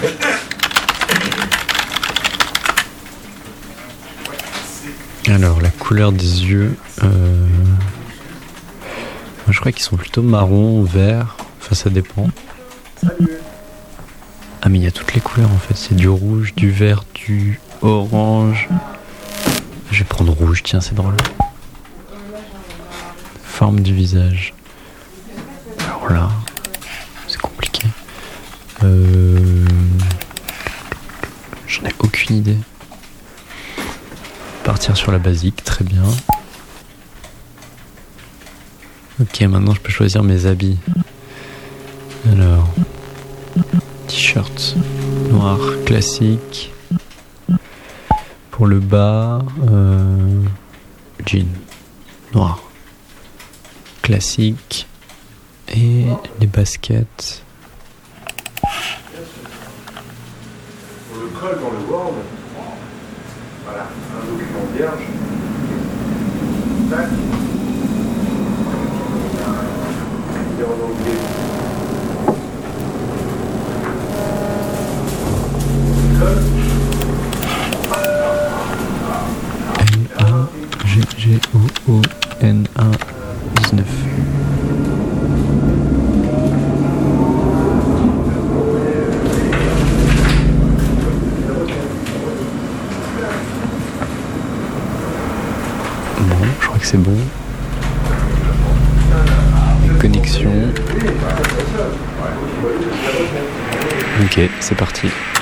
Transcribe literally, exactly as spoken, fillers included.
Alors, la couleur des yeux... Euh... Moi, je crois qu'ils sont plutôt marron, vert. Enfin, ça dépend. Ah, mais il y a toutes les couleurs, en fait. C'est du rouge, du vert, du orange. Je vais prendre rouge, tiens, c'est drôle. Forme du visage. Alors là, c'est compliqué. Euh... J'en ai aucune idée. Partir sur la basique, très bien. Ok, maintenant je peux choisir mes habits. Alors, t-shirt noir classique. Pour le bas, euh, jean noir classique. Et les baskets. On le colle dans le Word. Voilà, un document vierge. Tac. Et en anglais. Colle. L A G G O O N A dix-neuf. Bon, je crois que c'est bon. Connexion. Ok, c'est parti.